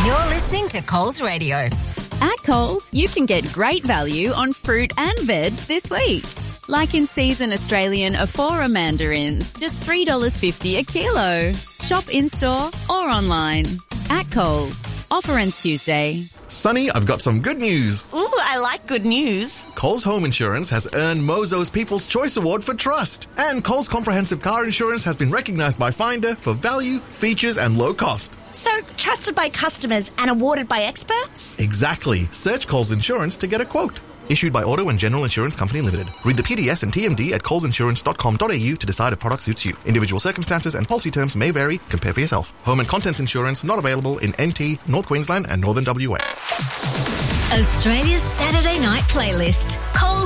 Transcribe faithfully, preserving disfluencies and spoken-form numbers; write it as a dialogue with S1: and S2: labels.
S1: You're listening to Coles Radio.
S2: At Coles, you can get great value on fruit and veg this week. Like in season Australian Aphora mandarins, just three dollars fifty a kilo. Shop in-store or online. At Coles. Offer ends Tuesday.
S3: Sonny, I've got some good news.
S4: Ooh, I like good news.
S3: Coles Home Insurance has earned Mozo's People's Choice Award for trust. And Coles Comprehensive Car Insurance has been recognised by Finder for value, features and low cost.
S4: So, trusted by customers and awarded by experts?
S3: Exactly. Search Coles Insurance to get a quote. Issued by Auto and General Insurance Company Limited. Read the P D S and T M D at coles insurance dot com dot a u to decide if product suits you. Individual circumstances and policy terms may vary. Compare for yourself. Home and contents insurance not available in N T, North Queensland and Northern W A.
S1: Australia's Saturday night playlist. Coles